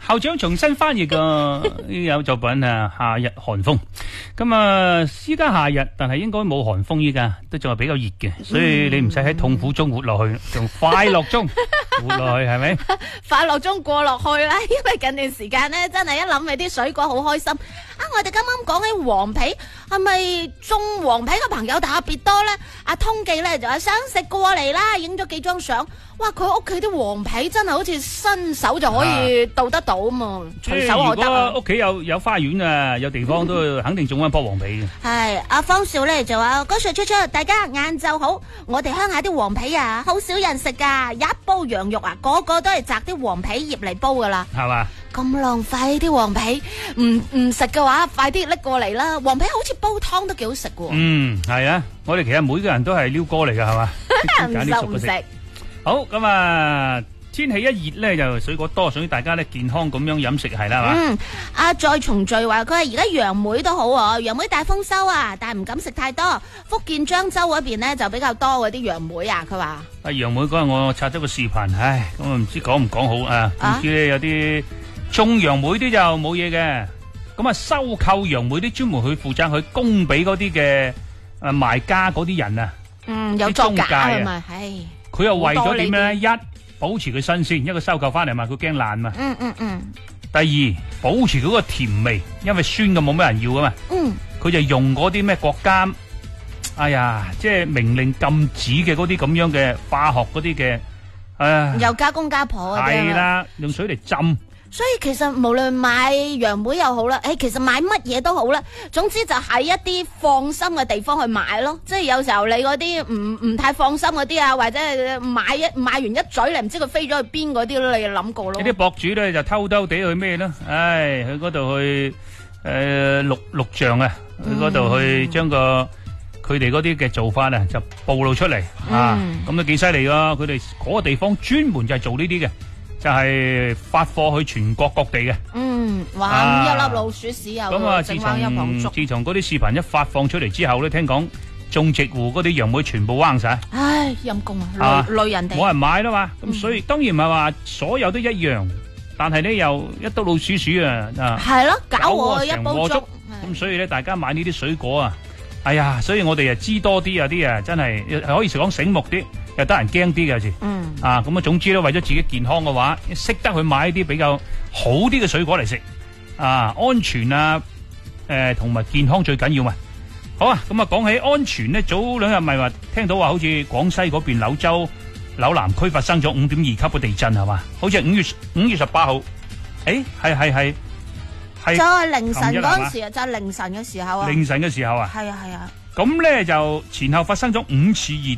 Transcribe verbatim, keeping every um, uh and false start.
校長重新翻譯嘅有作品啊，夏日寒風。咁啊，依家夏日，但係應該冇寒風，依家都仲係比較熱嘅，所以你唔使喺痛苦中活落去，仲快樂中活落去，係咪？ 快樂中過落去啦，因為近段時間咧，真係一諗起啲水果好開心。啊，我哋啱啱講起黃皮，係咪種黃皮嘅朋友特別多咧？阿通記咧就話想食過嚟啦，影咗幾張相。哇，佢屋企啲黃皮真係好似伸手就可以到得到啊嘛，隨手可得啊！ 如果屋企有有花園啊，有地方都肯定種一棵黃皮嘅。 係阿方少咧就話：嗰時出出，大家晏晝好，我哋鄉下啲黃皮啊，好少人食噶，一煲羊肉啊，個個都係摘啲黃皮葉嚟煲噶啦， 係嘛？ 咁浪費啲黃皮，唔唔食嘅話，快啲拎過嚟啦！黃皮好似煲湯都幾好食嘅。嗯， 係啊，我哋其實每個人都係撩哥嚟噶，係嘛？ 唔熟唔食。 好咁啊！天氣一熱咧，就水果多，所以大家咧健康咁樣飲食係啦，係嘛？嗯， 阿再重聚話佢話而家楊梅都好啊，楊梅大豐收啊，但係唔敢食太多。福建漳州嗰邊咧就比較多嗰啲楊梅啊，佢話。 阿楊梅嗰日我刷咗個視頻，唉，咁啊唔知講唔講好啊？唔知咧有啲種楊梅啲就冇嘢嘅，咁啊收購楊梅啲專門去負責去供俾嗰啲嘅誒賣家嗰啲人啊， 嗯，有作假啊嘛，唉。 佢又為咗點咧？一保持佢新鮮，因為收購翻嚟嘛，佢驚爛嘛。 嗯嗯嗯。 第二保持佢個甜味，因為酸嘅冇乜人要噶嘛。嗯。佢就用嗰啲咩國家，哎呀，即係明令禁止嘅嗰啲咁樣嘅化學嗰啲嘅，誒。 又加工加婆嗰啲。 係啦，用水嚟浸。 所以其實無論買楊梅又好啦，誒，其實買乜嘢都好啦，總之就喺一啲放心嘅地方去買咯。即係有時候你嗰啲唔唔太放心嗰啲啊，或者買一買完一嘴你唔知佢飛咗去邊嗰啲咯，你諗過咯。 呢啲博主咧就偷偷地去咩咯？唉，去嗰度去誒錄錄像啊，去嗰度去將個佢哋嗰啲嘅做法啊就暴露出嚟啊，咁都幾犀利噶。佢哋嗰個地方專門就係做呢啲嘅。就係發貨去全國各地嘅。 嗯，哇！一粒老鼠屎又咁啊！自從自從嗰啲視頻一發放出嚟之後咧，聽講種植戶嗰啲楊梅全部彎晒。 唉，陰公啊，累累人哋。 冇人買啦嘛，咁所以當然唔係話所有都一樣，但係咧又一篤老鼠鼠啊啊！ 係咯，搞我一煲粥。 咁所以咧，大家買呢啲水果啊，哎呀，所以我哋啊知多啲啊啲啊，真係可以講醒目啲。又得人驚啲嘅有時，嗯、啊咁啊，總之咧，為咗自己健康嘅話，識得去買一啲比較好啲嘅水果嚟食，啊安全啊，誒同埋健康最緊要嘛。好啊，咁啊講起安全咧，早兩日咪話聽到話好似廣西嗰邊柳州柳南區發生咗五點二級嘅地震係嘛？好似係五月五月十八號，誒係係係係就係凌晨嗰陣時啊，就係凌晨嘅時候啊， 凌晨嘅時候啊， 係啊係啊， 咁咧就前後發生咗五次熱。